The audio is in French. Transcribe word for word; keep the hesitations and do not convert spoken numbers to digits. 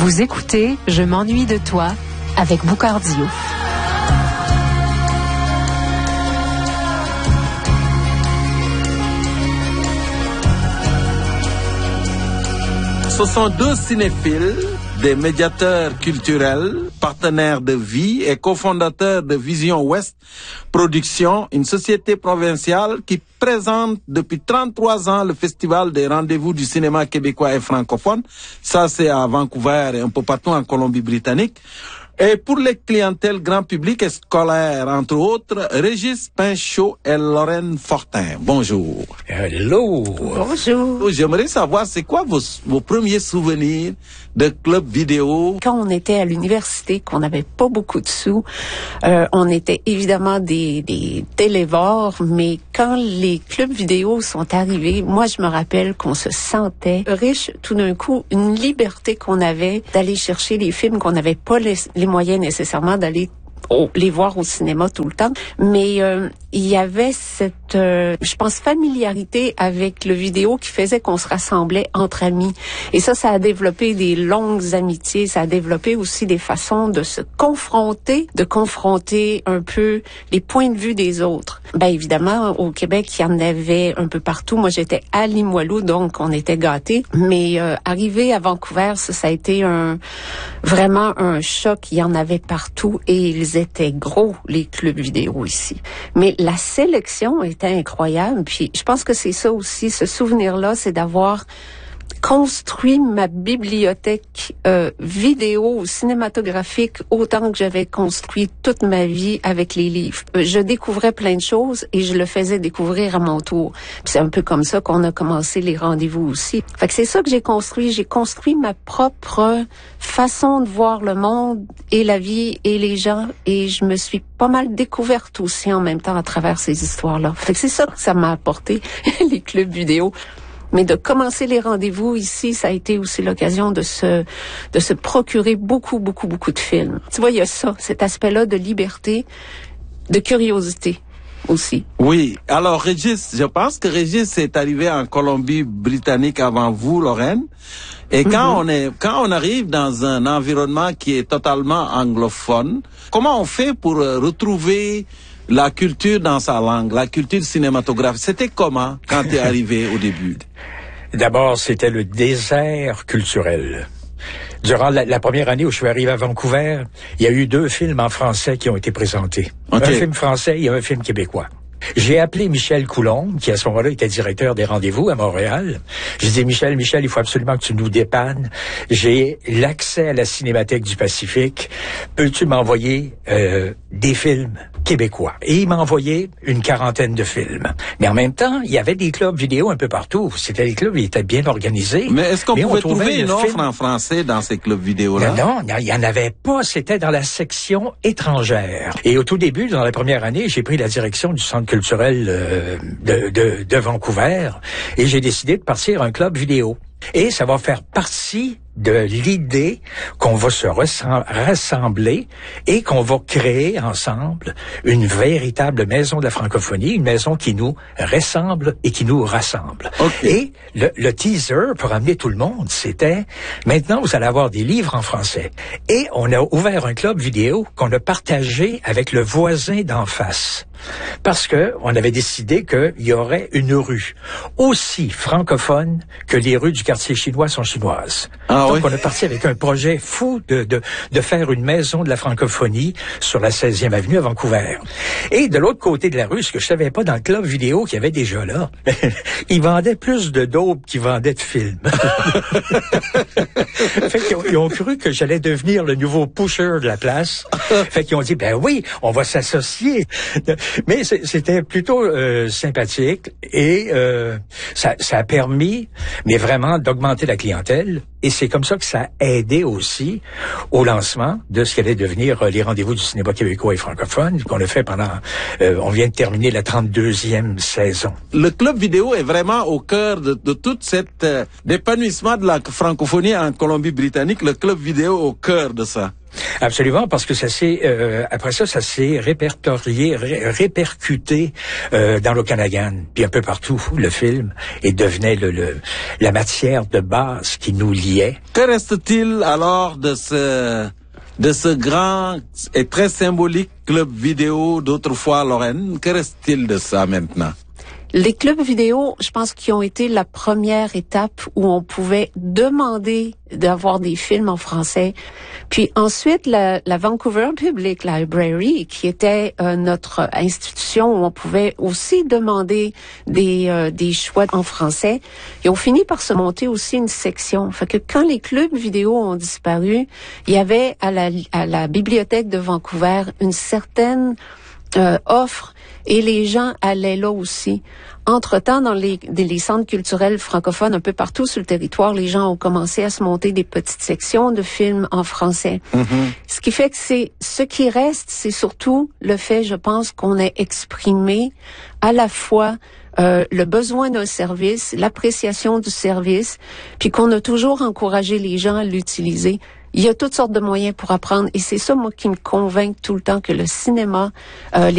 Vous écoutez Je m'ennuie de toi avec Boucard Diouf. Ce sont deux cinéphiles, des médiateurs culturels, partenaires de vie et cofondateurs de Vision Ouest Productions, une société provinciale qui présente depuis trente-trois ans le Festival des rendez-vous du cinéma québécois et francophone. Ça, c'est à Vancouver et un peu partout en Colombie-Britannique. Et pour les clientèles grand public et scolaires, entre autres, Régis Pinchot et Lorraine Fortin. Bonjour. Hello. Bonjour. J'aimerais savoir, c'est quoi vos, vos premiers souvenirs de club vidéo? Quand on était à l'université, qu'on n'avait pas beaucoup de sous, euh, on était évidemment des, des télévores, mais quand les clubs vidéo sont arrivés, moi je me rappelle qu'on se sentait riche tout d'un coup, une liberté qu'on avait d'aller chercher les films qu'on n'avait pas les, les moyens nécessairement d'aller au, les voir au cinéma tout le temps, mais euh, il y avait cette, euh, je pense, familiarité avec le vidéo qui faisait qu'on se rassemblait entre amis. Et ça, ça a développé des longues amitiés, ça a développé aussi des façons de se confronter, de confronter un peu les points de vue des autres. Ben évidemment, au Québec, il y en avait un peu partout. Moi, j'étais à Limoilou, donc on était gâtés. Mais euh, arrivé à Vancouver, ça, ça a été un vraiment un choc. Il y en avait partout et ils étaient gros, les clubs vidéo ici. Mais la sélection était incroyable. Puis je pense que c'est ça aussi, ce souvenir-là, c'est d'avoir construit ma bibliothèque euh, vidéo cinématographique autant que j'avais construit toute ma vie avec les livres. Je découvrais plein de choses et je le faisais découvrir à mon tour. Puis c'est un peu comme ça qu'on a commencé les rendez-vous aussi. Fait que c'est ça que j'ai construit. J'ai construit ma propre façon de voir le monde et la vie et les gens et je me suis pas mal découverte aussi en même temps à travers ces histoires-là. Fait que c'est ça que ça m'a apporté, les clubs vidéo. Mais de commencer les rendez-vous ici, ça a été aussi l'occasion de se de se procurer beaucoup, beaucoup, beaucoup de films. Tu vois, il y a ça, cet aspect-là de liberté, de curiosité aussi. Oui. Alors, Régis, je pense que Régis est arrivé en Colombie-Britannique avant vous, Lorraine. Et quand mm-hmm. on est, quand on arrive dans un environnement qui est totalement anglophone, comment on fait pour retrouver la culture dans sa langue, la culture cinématographique? C'était comment quand tu es arrivé au début? D'abord, c'était le désert culturel. Durant la, la première année où je suis arrivé à Vancouver, il y a eu deux films en français qui ont été présentés. Okay. Un film français et un film québécois. J'ai appelé Michel Coulombe, qui à ce moment-là était directeur des rendez-vous à Montréal. J'ai dit, Michel, Michel, il faut absolument que tu nous dépannes. J'ai l'accès à la Cinémathèque du Pacifique. Peux-tu m'envoyer euh, des films québécois? Et il m'a envoyé une quarantaine de films. Mais en même temps, il y avait des clubs vidéo un peu partout. C'était des clubs, ils étaient bien organisés. Mais est-ce qu'on pouvait trouver une offre en français dans ces clubs vidéo-là? Non, non, il n'y en avait pas. C'était dans la section étrangère. Et au tout début, dans la première année, j'ai pris la direction du centre culturel euh, de, de, de Vancouver et j'ai décidé de partir un club vidéo. Et ça va faire partie de l'idée qu'on va se rassembler et qu'on va créer ensemble une véritable maison de la francophonie, une maison qui nous ressemble et qui nous rassemble. Okay. Et le, le teaser pour amener tout le monde, c'était maintenant vous allez avoir des livres en français. Et on a ouvert un club vidéo qu'on a partagé avec le voisin d'en face. Parce que on avait décidé qu'il y aurait une rue aussi francophone que les rues du quartier chinois sont chinoises. Ah, Donc, oui. on est parti avec un projet fou de, de, de faire une maison de la francophonie sur la seizième avenue à Vancouver. Et de l'autre côté de la rue, ce que je savais pas dans le club vidéo qu'il y avait déjà là, ils vendaient plus de dope qu'ils vendaient de films. Fait qu'ils ont, ils ont cru que j'allais devenir le nouveau pusher de la place. Fait qu'ils ont dit, ben oui, on va s'associer. Mais c'était plutôt euh, sympathique et euh, ça, ça a permis, mais vraiment, d'augmenter la clientèle. Et c'est comme ça que ça a aidé aussi au lancement de ce qui allait devenir euh, les rendez-vous du cinéma québécois et francophone qu'on a fait pendant... Euh, on vient de terminer la trente-deuxième saison. Le club vidéo est vraiment au cœur de, de toute cette euh, d'épanouissement de la francophonie en Colombie-Britannique. Le club vidéo au cœur de ça. Absolument, parce que ça s'est euh, après ça, ça s'est répertorié, ré, répercuté euh, dans l'Okanagan, puis un peu partout. Le film et devenait le, le la matière de base qui nous liait. Que reste-t-il alors de ce de ce grand et très symbolique club vidéo d'autrefois à Lorraine? Que reste-t-il de ça maintenant? Les clubs vidéo, je pense qu'ils ont été la première étape où on pouvait demander d'avoir des films en français. Puis ensuite, la, la Vancouver Public Library, qui était euh, notre institution où on pouvait aussi demander des euh, des choix en français, ils ont fini par se monter aussi une section. Fait que quand les clubs vidéo ont disparu, il y avait à la à la bibliothèque de Vancouver une certaine euh, offre. Et les gens allaient là aussi. Entre-temps, dans les, les centres culturels francophones un peu partout sur le territoire, les gens ont commencé à se monter des petites sections de films en français. Mm-hmm. Ce qui fait que c'est ce qui reste, c'est surtout le fait, je pense, qu'on ait exprimé à la fois Euh, le besoin d'un service, l'appréciation du service, puis qu'on a toujours encouragé les gens à l'utiliser. Il y a toutes sortes de moyens pour apprendre et c'est ça, moi, qui me convainc tout le temps que le cinéma, euh, les